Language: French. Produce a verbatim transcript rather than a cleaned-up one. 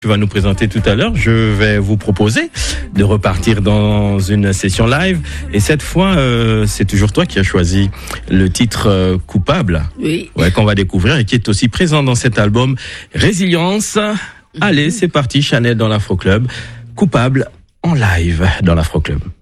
Tu vas nous présenter tout à l'heure. Je vais vous proposer de repartir dans une session live. Et cette fois, euh, c'est toujours toi qui as choisi le titre euh, Coupable. Oui. Ouais, qu'on va découvrir et qui est aussi présent dans cet album Résilience. Mm-hmm. Allez, c'est parti, Chanel dans l'Afro Club. Coupable en live dans l'Afro Club.